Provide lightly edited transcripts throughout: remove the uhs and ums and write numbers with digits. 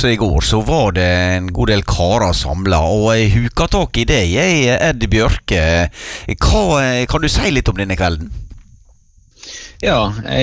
også I går så var det en god del karer samlet, og jeg huket tak I deg, Ed Bjørke. Kan du si litt om denne kvelden? Ja,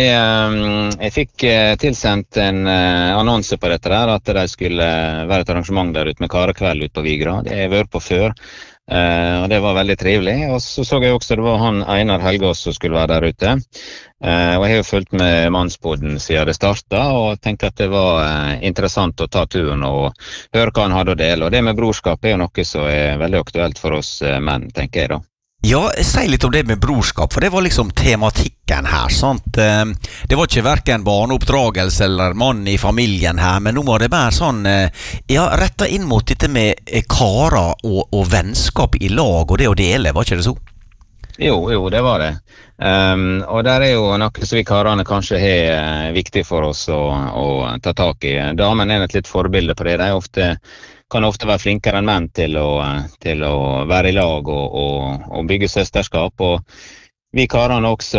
jeg fikk tilsendt en annonse på dette der, at det skulle være et arrangement der ute med karekveld ut på Vigra. Det har jeg vært på før, og det var veldig trivelig. Og så jeg også det var han Einar Helgaas som skulle være der ute. Og jeg har jo fulgt med Mannspodden siden det startet, og tenkte at det var interessant å ta turen og høre hva han hadde å dele. Og det med brorskap jo noe som veldig aktuelt for oss menn, tenker jeg da. Ja, si litt om det med brorskap, for det var liksom tematikken her, sant? Det var ikke hverken barneoppdragelse eller mann I familien her, men nå var det mer sånn, ja, rettet inn mot dette med karer og vennskap I lag, og det å dele, var ikke det så? Jo, det var det. Og der jo noe som vi karene kanskje har viktig for oss å ta tak I. Damen et litt forbilde på det. De kan ofte være flinkere enn menn til å være I lag og bygge søsterskap. Og vi karene også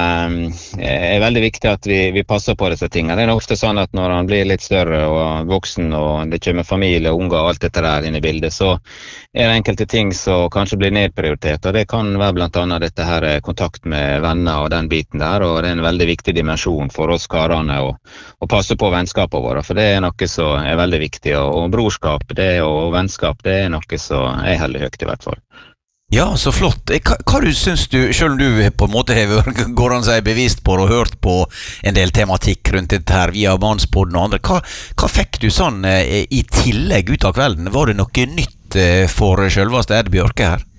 veldig viktig at vi passer på disse tingene. Det ofte sånn at når han blir litt større og voksen, og det kommer familie og unger og alt dette der inn I bildet, så det enkelte ting som kanskje blir nedprioritert, og det kan være blant annet dette her kontakt med venner og den biten der, og det en veldig viktig dimensjon for oss karene å passe på vennskapene våre, for det noe som veldig viktig, og brorskap og vennskap, det noe som heldig høyt I hvert fall. Ja, så flott. Hva du synes du, selv om du på en måte går an seg bevisst på og hørt på en del tematikk rundt dette her via Mannspodden og andre, hva fikk du sånn I tillegg ut av kvelden? Var det noe nytt for selveste Ed Bjørke her?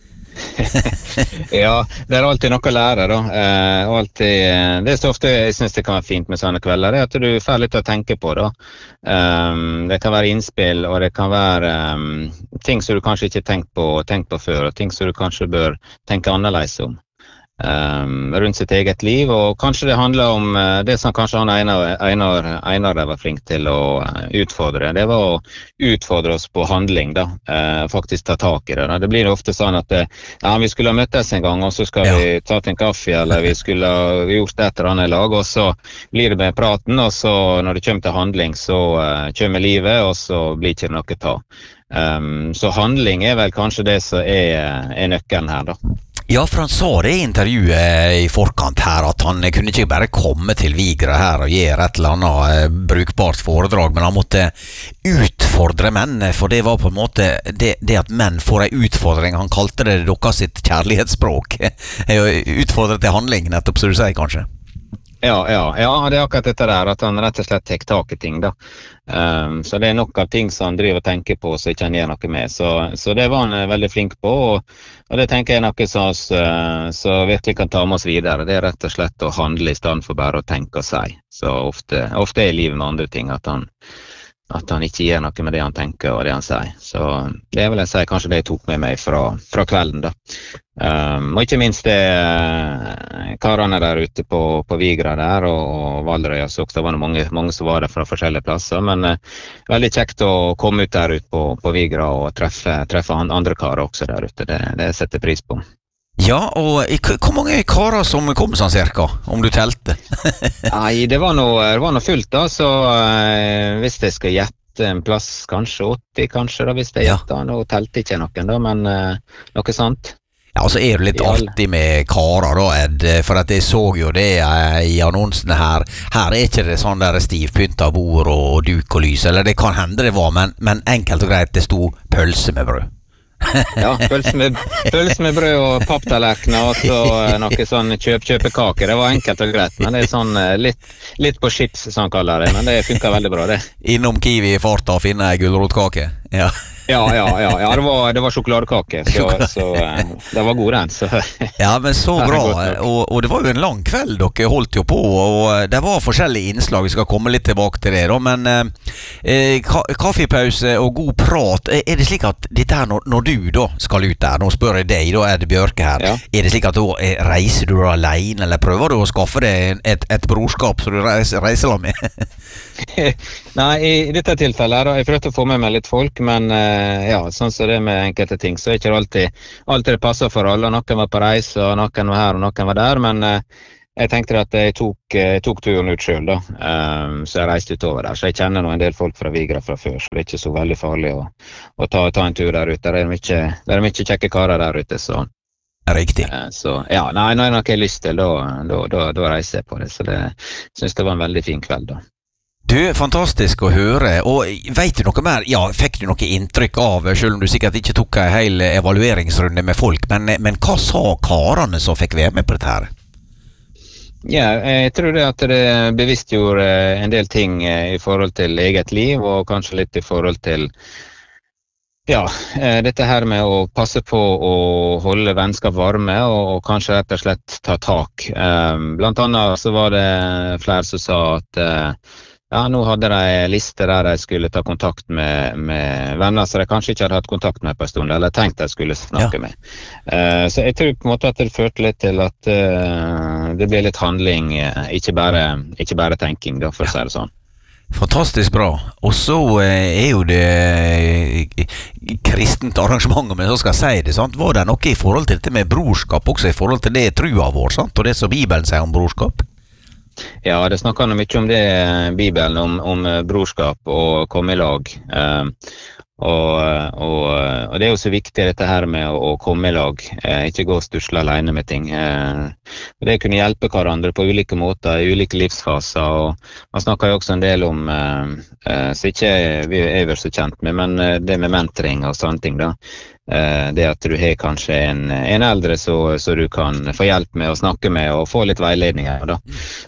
Ja, det alltid noe å lære da. Det så ofte jeg synes det kan være fint med sånne kvelder, det at du får litt å tenke på da. Det kan være innspill, og det kan være ting som du kanskje ikke tenkt på før, og ting som du kanskje bør tenke annerledes om. Rundt sitt eget liv, og kanskje det handler om det som kanskje han Einar var flink til å utfordre. Det var å utfordre oss på handling da, faktisk ta tak I det. Det blir ofte sånn at vi skulle ha møttes en gang, og så skal vi ta til en kaffe, eller vi skulle ha gjort det etter annet lag, og så blir det med praten, og så når det kommer til handling, så kommer livet, og så blir det ikke noe ta. Så handling vel kanskje det som nøkkelen her da. Ja, for han sa det I intervjuet I forkant her, at han kunne ikke bare komme til Vigra her og gjøre et eller annet brukbart foredrag, men han måtte utfordre menn, for det var på en måte det at menn får en utfordring, han kalte det deres sitt kjærlighetsspråk, utfordre til handling, nettopp som du sier kanskje. Ja, det akkurat dette der, at han rett og slett tek tak I ting da. Så det nok av ting som han driver og tenker på, så ikke han gjør noe med. Så det var han veldig flink på, og det tenker jeg noe så virkelig kan ta med oss videre. Det rett og slett å handle I stedet for bare å tenke og si. Så ofte I livet med andre ting at han ikke gjør noe med det han tenker og det han sier. Så det vel jeg sier kanskje det jeg tok med meg fra kvelden da. Og ikke minst det karene der ute på Vigra der og Valderøya, så det var mange som var der fra forskjellige plasser, men veldig kjekt å komme ut der ute på Vigra og treffe andre karer også der ute, det setter pris på. Ja, og hvor mange karer som kom sånn cirka, om du telte? Nei, det var noe fullt da, så hvis jeg skal gjette en plass, kanskje 80 kanskje da, hvis jeg gjetter, nå telte ikke noen da, men noe sånt. Ja, så det litt artig med karer da, Ed, for at jeg så jo det I annonsene her. Her ikke det sånn der stivpynta bord og duk og lys, eller det kan hende det var, men enkelt og greit, det sto pølse med brød. Ja, pølse med brød og papptallerkener, og så noe sånn kjøpekake. Det var enkelt og greit, men det sånn litt på chips, som han kaller det, men det funker veldig bra, det. Innom Kiwi I farta og finne gulrotkake, ja. Ja, det var sjokoladekake, så det var god den. Så. Ja, men så bra, og det var jo en lang kveld dere holdt jo på, og det var forskjellige innslag, vi skal komme litt tilbake til det da, men kaffepause og god prat, det slik at dette her, når du da skal ut der, nå spør jeg deg da, Ed Bjørke her, det slik at da reiser du da alene, eller prøver du å skaffe deg et brorskap som du reiser med? Nei, I dette tilfellet da, jeg prøvde å få med meg litt folk, men sånn som det med enkelte ting, så ikke alltid det passer for alle. Noen var på reise, og noen var her, og noen var der, men jeg tenkte at jeg tok turen ut selv da, så jeg reiste utover der. Så jeg kjenner nå en del folk fra Vigra fra før, så det er ikke så veldig farlig å ta en tur der ute. Det er mye kjekke karer der ute, så... Riktig. Så ja, nei, når jeg har lyst til, da reiser jeg på det. Så det synes det var en veldig fin kveld da. Du, fantastisk å høre. Og vet du noe mer? Ja, fikk du noe inntrykk av, selv om du sikkert ikke tok en hel evalueringsrunde med folk, men hva sa karene som fikk være med på dette her? Ja, jeg tror det at det bevisstgjorde en del ting i forhold til eget liv, og kanskje litt i forhold til ja, dette her med å passe på å holde vennskap varme og kanskje rett og slett ta tak. Blant annet så var det flere som sa at ja, nå hadde de liste der de skulle ta kontakt med venner som de kanskje ikke hadde hatt kontakt med på en stund, eller tenkt de skulle snakke med. Så jeg tror på en måte at det førte litt til at det ble litt handling, ikke bare tenking, da, for å si det sånn. Fantastisk bra. Og så jo det kristent arrangement, men så skal jeg si det, sant? Var det noe i forhold til dette med brorskap, også i forhold til det trua vår, sant? Og det som Bibelen sier om brorskap? Ja, det snakker mye om det Bibelen, om brorskap og komme i lag. Og det er jo så viktig dette her med å komme i lag, ikke gå og stusle alene med ting. Det kunne hjelpe hverandre på ulike måter, i ulike livsfaser, og man snakker jo også en del om, så ikke vi er så kjent med, men det med mentoring og sånne ting da. Det at du har kanskje en eldre så du kan få hjelp med å snakke med og få litt veiledninger da.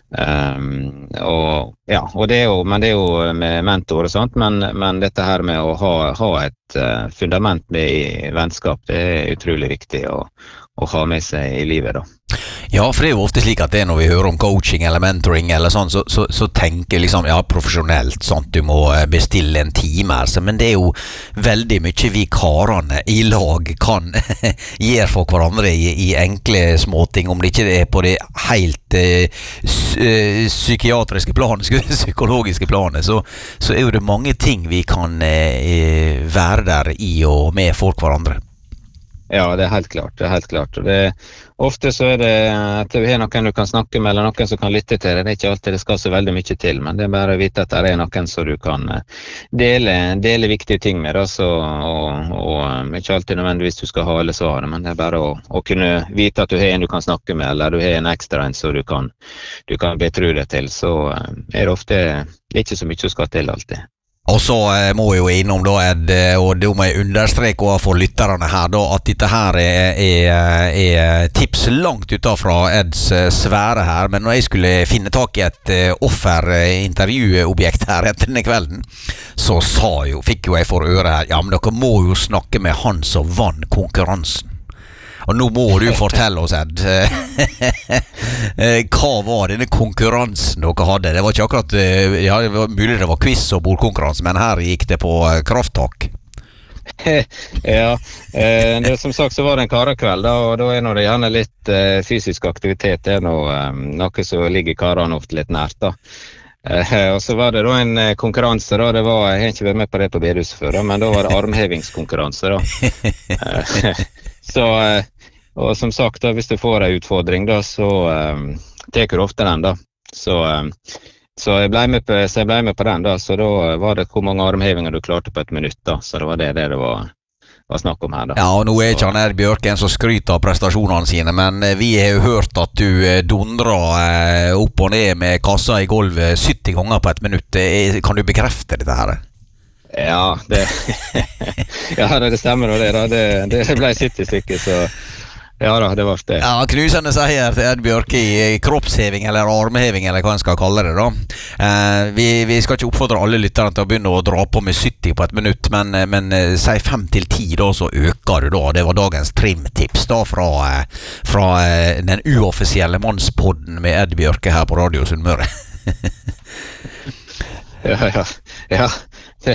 Og det er jo med mentor og sånt, men dette her med å ha et fundament med i vennskap, det er utrolig viktig å ha med seg i livet da. Ja, for det er jo ofte slik at det når vi hører om coaching eller mentoring eller sånn, så tenker liksom, ja, profesjonelt, sånn, du må bestille en time, altså, men det er jo veldig mye vi karene i lag kan gjøre for hverandre i enkle småting, om det ikke er på det helt psykiatriske planet, psykologiske planet, så er jo det mange ting vi kan være der i og med for hverandre. Ja, det er helt klart. Og ofte så er det at du har noen du kan snakke med, eller noen som kan lytte til det. Det er ikke alltid det skal så veldig mye til, men det er bare å vite at det er noen som du kan dele viktige ting med. Og ikke alltid nødvendigvis du skal ha alle svarene, men det er bare å kunne vite at du har en du kan snakke med, eller du har en ekstra en så du kan betro deg til. Så er det ofte ikke så mye som skal til alltid. Og så må jeg jo innom da, Ed, og det må jeg understreke også for lytterne her da, at dette her er tips langt utenfra Eds sfære her, men når jeg skulle finne tak i et offerintervjuobjekt her etter denne kvelden, så fikk jo jeg for øre her, ja, men dere må jo snakke med han som vann konkurransen. Og nå må du fortelle oss, Ed, hva var denne konkurransen dere hadde? Det var ikke akkurat, ja, det var mulig det var quiz og bordkonkurranse, men her gikk det på krafttak. Ja, det, som sagt så var det en karakveld da, og da er det gjerne litt fysisk aktivitet, det er noe som ligger karene ofte litt nært da. Og så var det da en konkurranse da, jeg har ikke vært med på det på bedehuset før da, men da var det armhevingskonkurranse da. Så, og som sagt da, hvis du får en utfordring da, så teker du ofte den da. Så jeg ble med på den da, så da var det hvor mange armhevinger du klarte på et minutt da, så det var det var snakk om her da. Ja, og nå er ikke han Ed Bjørken som skryter av prestasjonene sine, men vi har jo hørt at du dundrer opp og ned med kassa i gulvet 70 ganger på et minutt. Kan du bekrefte dette her? Ja, det stemmer og det da, det ble 70 stykker, så ja da, det var det. Ja, knusende seier til Ed Bjørke i kroppsheving eller armheving eller hva en skal kalle det da. Vi skal ikke oppfordre alle lytterne til å begynne å dra på med 70 på et minutt, men si 5 til 10 da, så øker du da. Det var dagens trimtips da fra den uoffisielle mannspodden med Ed Bjørke her på Radio Sunnmøre. Ja.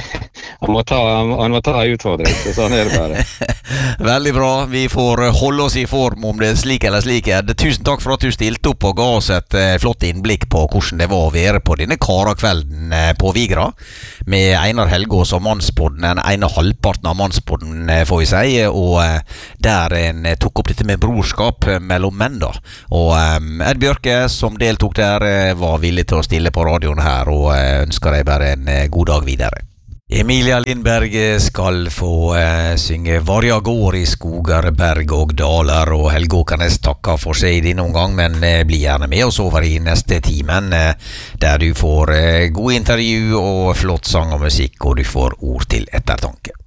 Han må ta en utfordring, så sånn det bare. Veldig bra. Vi får holde oss i form om det er slik eller slik. Tusen takk for at du stilte opp og ga oss et flott innblikk på hvordan det var å være på denne karakvelden på Vigra, med Einar Helgaas og Mannspodden, den ene halvparten av Mannspodden, får vi si, og der en tok opp dette med brorskap mellom menn da. Og Ed Bjørke, som deltok der, var villig til å stille på radioen her, og ønsker deg bare en god dag videre. Emilia Lindberg skal få synge Varja går i skoger, berg og daler, og Helge Åkernes takker for seg i denne omgang, men bli gjerne med oss over i neste timen, der du får god intervju og flott sang og musikk, og du får ord til ettertanke.